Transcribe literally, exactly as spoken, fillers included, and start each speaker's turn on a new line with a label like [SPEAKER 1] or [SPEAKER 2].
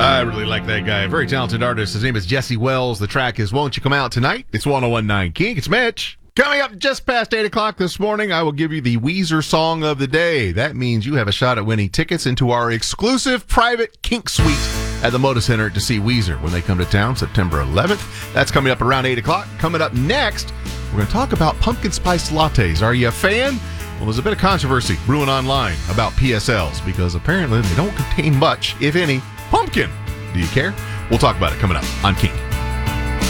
[SPEAKER 1] I really like that guy. Very talented artist. His name is Jesse Wells. The track is Won't You Come Out Tonight? It's one oh one point nine Kink. It's Mitch. Coming up just past eight o'clock this morning, I will give you the Weezer song of the day. That means you have a shot at winning tickets into our exclusive private Kink Suite at the Moda Center to see Weezer when they come to town September eleventh. That's coming up around eight o'clock. Coming up next, we're going to talk about pumpkin spice lattes. Are you a fan? Well, there's a bit of controversy brewing online about P S Ls because apparently they don't contain much, if any, pumpkin. Do you care? We'll talk about it coming up on Kink.